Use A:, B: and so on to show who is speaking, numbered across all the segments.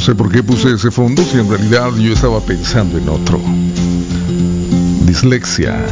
A: No sé por qué puse ese fondo si en realidad yo estaba pensando en otro. Dislexia.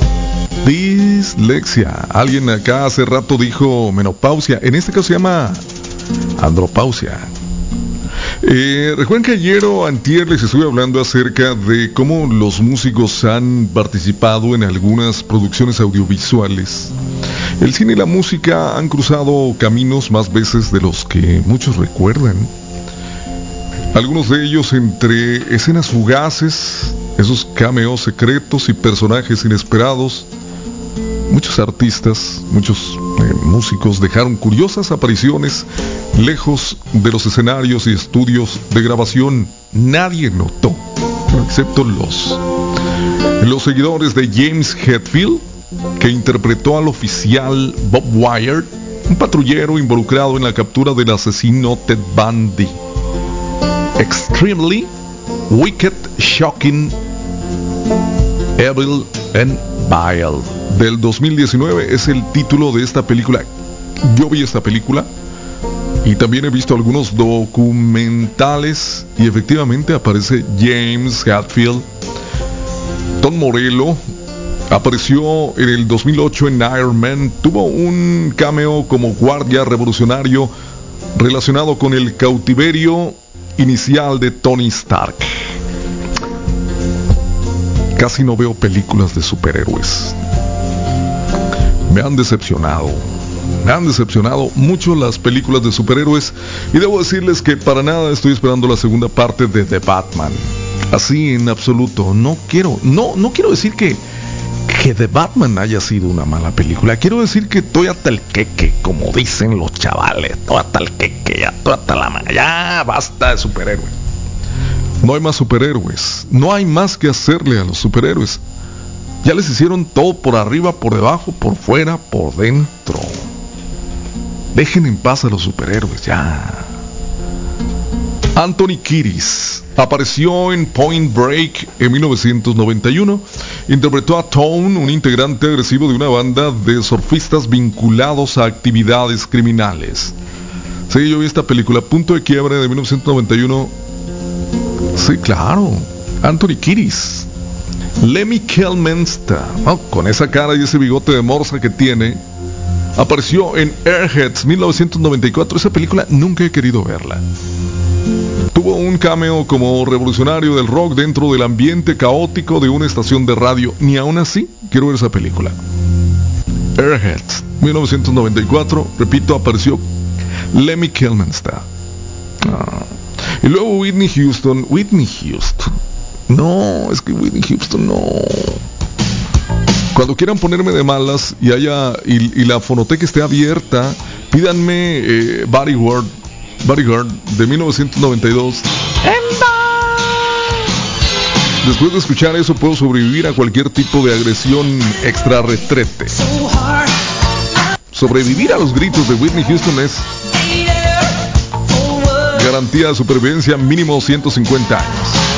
A: Alguien acá hace rato dijo menopausia. En este caso se llama andropausia. Recuerden que ayer o antier les estuve hablando acerca de cómo los músicos han participado en algunas producciones audiovisuales. El cine y la música han cruzado caminos más veces de los que muchos recuerdan. Algunos de ellos entre escenas fugaces, esos cameos secretos y personajes inesperados. Muchos artistas, muchos músicos dejaron curiosas apariciones lejos de los escenarios y estudios de grabación. Nadie notó, excepto los seguidores de James Hetfield, que interpretó al oficial Bob Wyatt, un patrullero involucrado en la captura del asesino Ted Bundy. Extremely Wicked, Shocking, Evil and Vile, del 2019 es el título de esta película. Yo vi esta película y también he visto algunos documentales y efectivamente aparece James Hetfield. Tom Morello apareció en el 2008 en Iron Man. Tuvo un cameo como guardia revolucionario relacionado con el cautiverio inicial de Tony Stark. Casi no veo películas de superhéroes. Me han decepcionado mucho las películas de superhéroes, y debo decirles que para nada estoy esperando la segunda parte de The Batman. Así en absoluto. No quiero decir que The Batman haya sido una mala película. Quiero decir que estoy hasta el queque, como dicen los chavales. Estoy hasta el queque, ya basta de superhéroes. No hay más superhéroes. No hay más que hacerle a los superhéroes. Ya les hicieron todo por arriba, por debajo, por fuera, por dentro. Dejen en paz a los superhéroes, ya. Anthony Kiedis apareció en Point Break en 1991. Interpretó a Tone, un integrante agresivo de una banda de surfistas vinculados a actividades criminales. Sí, yo vi esta película, Punto de Quiebre, de 1991. Sí, claro, Anthony Kiedis. Lemmy Kilmister, con esa cara y ese bigote de morsa que tiene, apareció en Airheads 1994. Esa película nunca he querido verla. Tuvo un cameo como revolucionario del rock dentro del ambiente caótico de una estación de radio. Ni aún así quiero ver esa película. Airheads 1994, repito, apareció Lemmy Kilmister. Y luego Whitney Houston. No, es que Whitney Houston no. Cuando quieran ponerme de malas y la fonoteca esté abierta, pídanme Bodyguard de 1992. Después de escuchar eso puedo sobrevivir a cualquier tipo de agresión extrarretrete. Sobrevivir a los gritos de Whitney Houston es garantía de supervivencia mínimo 150 años.